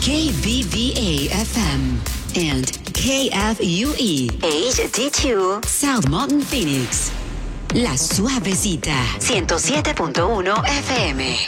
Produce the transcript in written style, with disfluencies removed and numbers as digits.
KBVA FM and KFUE HD2 South Mountain, Phoenix. La Suavecita 107.1 FM.